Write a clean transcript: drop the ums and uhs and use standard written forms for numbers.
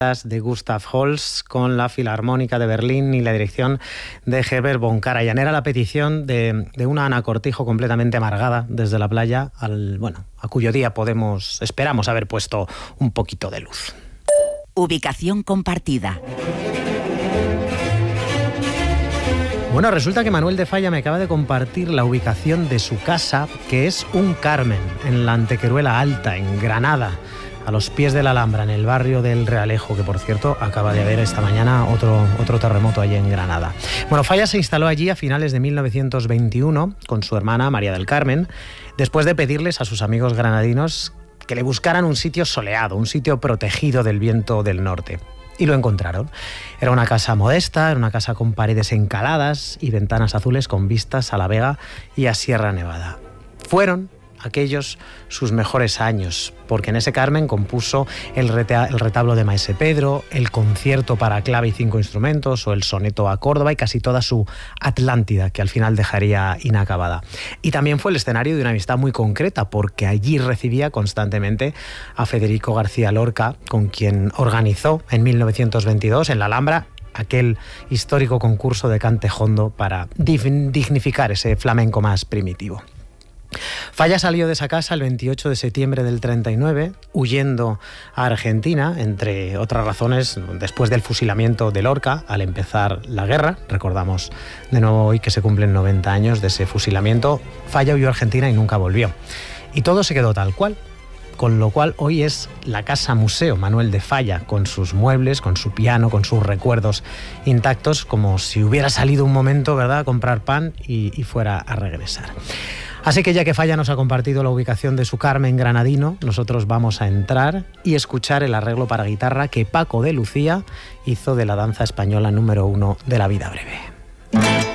de Gustav Holst con la Filarmónica de Berlín y la dirección de Herbert von Karajan. Era la petición de una Ana Cortijo completamente amargada desde la playa, a cuyo día esperamos haber puesto un poquito de luz. Ubicación compartida. Bueno, resulta que Manuel de Falla me acaba de compartir la ubicación de su casa, que es un Carmen, en la Antequeruela Alta, en Granada, a los pies de la Alhambra, en el barrio del Realejo, que por cierto acaba de haber esta mañana otro terremoto allí en Granada. Bueno, Falla se instaló allí a finales de 1921 con su hermana María del Carmen, después de pedirles a sus amigos granadinos que le buscaran un sitio soleado, un sitio protegido del viento del norte. Y lo encontraron. Era una casa modesta, era una casa con paredes encaladas y ventanas azules con vistas a La Vega y a Sierra Nevada. Fueron aquellos sus mejores años, porque en ese Carmen compuso el retablo de Maese Pedro, el concierto para clave y 5 instrumentos o el soneto a Córdoba y casi toda su Atlántida, que al final dejaría inacabada. Y también fue el escenario de una amistad muy concreta, porque allí recibía constantemente a Federico García Lorca, con quien organizó en 1922 en la Alhambra aquel histórico concurso de cante jondo para dignificar ese flamenco más primitivo. Falla salió de esa casa el 28 de septiembre del 39, huyendo a Argentina, entre otras razones, después del fusilamiento de Lorca al empezar la guerra. Recordamos de nuevo hoy que se cumplen 90 años de ese fusilamiento. Falla huyó a Argentina y nunca volvió. Y todo se quedó tal cual, con lo cual hoy es la Casa Museo Manuel de Falla, con sus muebles, con su piano, con sus recuerdos intactos, como si hubiera salido un momento, ¿verdad?, a comprar pan y fuera a regresar. Así que ya que Falla nos ha compartido la ubicación de su Carmen granadino, nosotros vamos a entrar y escuchar el arreglo para guitarra que Paco de Lucía hizo de la danza española número 1 de La vida breve.